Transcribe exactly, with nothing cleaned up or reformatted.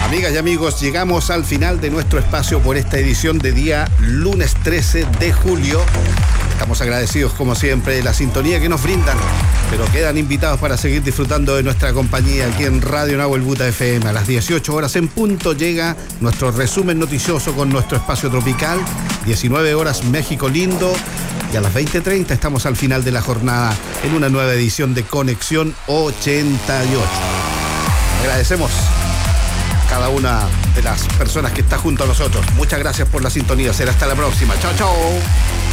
Amigas y amigos, llegamos al final de nuestro espacio por esta edición de día lunes trece de julio. Estamos agradecidos como siempre de la sintonía que nos brindan, pero quedan invitados para seguir disfrutando de nuestra compañía aquí en Radio Nahuel Buta F M. A las dieciocho horas en punto llega nuestro resumen noticioso con nuestro espacio tropical. diecinueve horas México lindo. Y a las veinte treinta estamos al final de la jornada en una nueva edición de Conexión ochenta y ocho. Agradecemos a cada una de las personas que está junto a nosotros. Muchas gracias por la sintonía. Será hasta la próxima. Chao, chao.